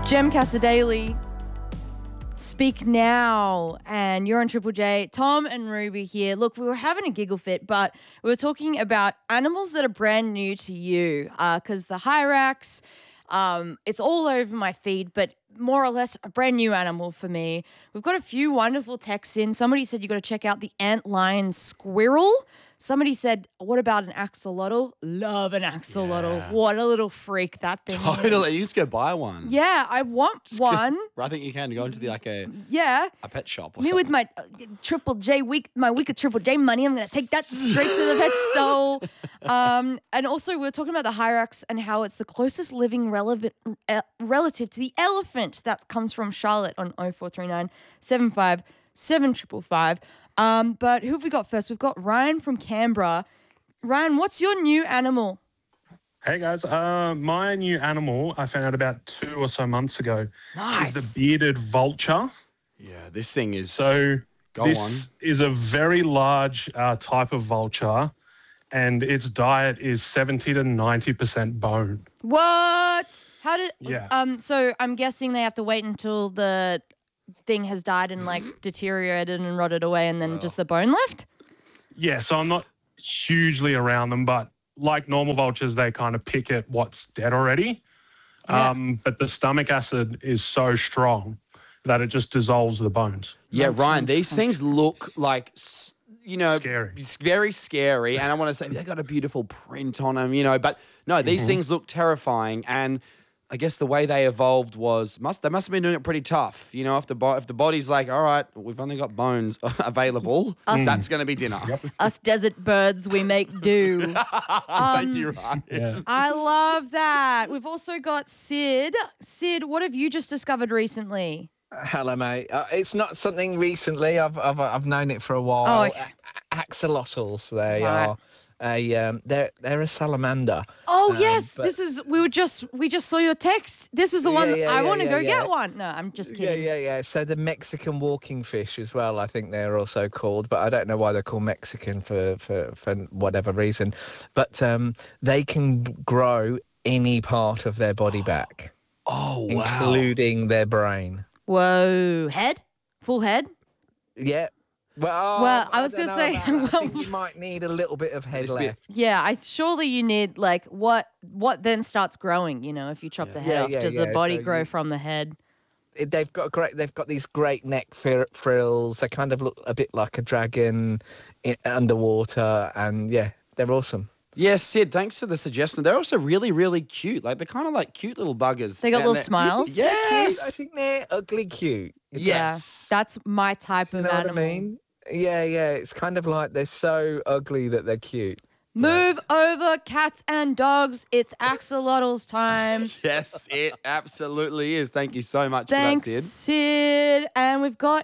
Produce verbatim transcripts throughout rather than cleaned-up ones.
Jem Casadaley, Speak Now, and you're on Triple J. Tom and Ruby here. Look, we were having a giggle fit, but we were talking about animals that are brand new to you because uh, the Hyrax, um, it's all over my feed, but more or less a brand new animal for me. We've got a few wonderful texts in. Somebody said you got to check out the antlion squirrel. Somebody said, what about an axolotl? Love an axolotl. Yeah. What a little freak that thing Totally. is. You just go buy one. Yeah, I want one. I think you can go into the like a Yeah. a pet shop or Me something. with my uh, Triple J week, my week of Triple J money, I'm going to take that straight to the pet store. Um, and also, we were talking about the Hyrax and how it's the closest living relevant, uh, relative to the elephant. That comes from Charlotte on oh four three nine, seven five seven five five. Um, but who have we got first? We've got Ryan from Canberra. Ryan, what's your new animal? Hey guys, uh, my new animal I found out about two or so months ago Nice. is the bearded vulture. Yeah, this thing is So Go this on. is a very large uh, type of vulture, and its diet is seventy to ninety percent bone. What? How did? Yeah. Um. So I'm guessing they have to wait until the thing has died and like deteriorated and rotted away, and then just the bone left. Yeah, so I'm not hugely around them, but like normal vultures, they kind of pick at what's dead already. Yeah. Um, but the stomach acid is so strong that it just dissolves the bones. Yeah, Ryan, these things look like, s- you know, Scary. it's very scary. And I want to say they got a beautiful print on them, you know, but no, these things look terrifying. And I guess the way they evolved was must they must have been doing it pretty tough. You know, if the bo- if the body's like, all right, we've only got bones available, that's going to be dinner. Us desert birds, we make do. Thank you, Ryan. Yeah. I love that. We've also got Sid. Sid, what have you just discovered recently? Hello, mate. Uh, it's not something recently. I've I've I've known it for a while. Oh, okay. A- Axolotls. They Right. are a um. They're they're a salamander. Oh Um, yes, but- this is. We were just. We just saw your text. This is the one. Yeah, that yeah, I yeah, want to yeah, go yeah. get one. No, I'm just Yeah, kidding. yeah, yeah. So the Mexican walking fish as well. I think they're also called, but I don't know why they're called Mexican for for for whatever reason. But um, they can grow any part of their body back, Oh, wow. including their brain. Whoa, head, full head. Yeah. Well, Well, I was don't gonna know say, about that. I well- think you might need a little bit of head This bit- left. Yeah, I surely you need like what what then starts growing. You know, if you chop the head Yeah, off, yeah, does the yeah, body so grow you- from the head? It- They've got great. They've got these great neck fir- frills. They kind of look a bit like a dragon i underwater, and yeah, they're awesome. Yeah, Sid, thanks for the suggestion. They're also really, really cute. Like, they're kind of like cute little buggers. They got And little they're- smiles. Cute. I Yes. think they're ugly cute. Yes. Yeah, that's my type Do you of know animal. what I mean? Yeah, yeah. It's kind of like they're so ugly that they're cute. Move over, cats and dogs. It's axolotls time. Yes, it absolutely is. Thank you so much Thanks, for that, Sid. Sid. And we've got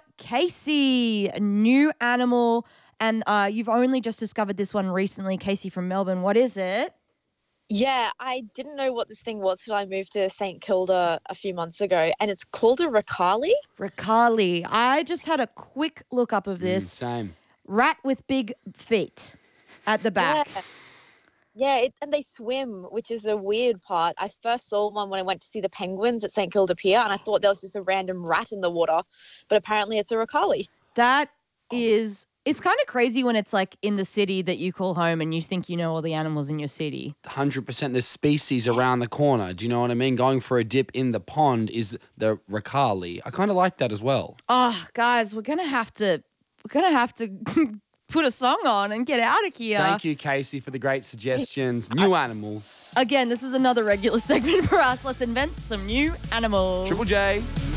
Casey, a new animal. And uh, you've only just discovered this one recently, Casey from Melbourne. What is it? Yeah, I didn't know what this thing was till I moved to Saint Kilda a few months ago, and it's called a Ricali. Ricali. I just had a quick look up of Mm, this. same. Rat with big feet at the back. Yeah, yeah it, and they swim, which is a weird part. I first saw one when I went to see the penguins at Saint Kilda Pier, and I thought there was just a random rat in the water, but apparently it's a Ricali. That is, it's kind of crazy when it's like in the city that you call home and you think you know all the animals in your city. one hundred percent there's species around the corner. Do you know what I mean? Going for a dip in the pond is the Ricali. I kind of like that as well. Oh, guys, we're going to have to, we're going to have to put a song on and get out of here. Thank you, Casey, for the great suggestions. New animals. Again, this is another regular segment for us. Let's invent some new animals. Triple J.